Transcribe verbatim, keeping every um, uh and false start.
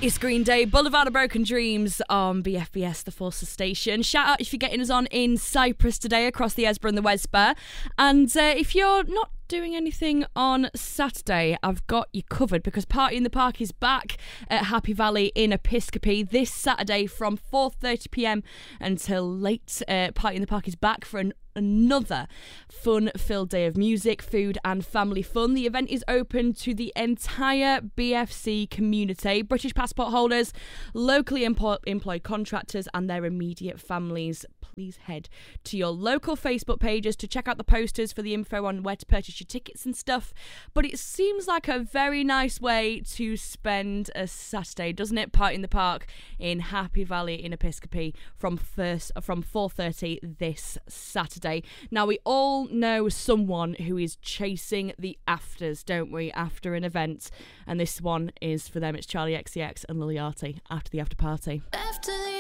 It's Green Day, Boulevard of Broken Dreams on B F B S, the Forces station. Shout out if you're getting us on in Cyprus today across the Esborough and the Wesborough. And uh, if you're not doing anything on Saturday, I've got you covered because Party in the Park is back at Happy Valley in Episcopi this Saturday from four thirty p m until late. Uh, Party in the Park is back for an another fun-filled day of music, food and family fun. The event is open to the entire B F C community, British passport holders, locally empo- employed contractors and their immediate families. Please head to your local Facebook pages to check out the posters for the info on where to purchase your tickets and stuff. But it seems like a very nice way to spend a Saturday, doesn't it? Party in the Park in Happy Valley in Episcopi from first from four thirty this Saturday. Now, we all know someone who is chasing the afters, don't we, after an event? And this one is for them. It's Charlie X C X and Lil Yachty after the after party. After the